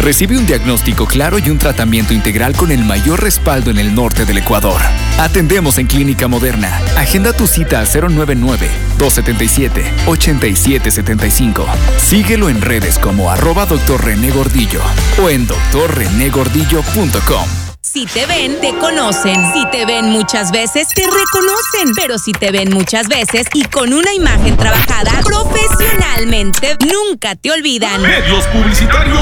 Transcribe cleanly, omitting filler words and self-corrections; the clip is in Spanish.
Recibe un diagnóstico claro y un tratamiento integral con el mayor respaldo en el norte del Ecuador. Atendemos en Clínica Moderna. Agenda tu cita al 099-277-8775. Síguelo en redes como @Dr. René Gordillo o en drrenegordillo.com. Si te ven, te conocen. Si te ven muchas veces, te reconocen. Pero si te ven muchas veces y con una imagen trabajada profesionalmente, nunca te olvidan. Medios publicitarios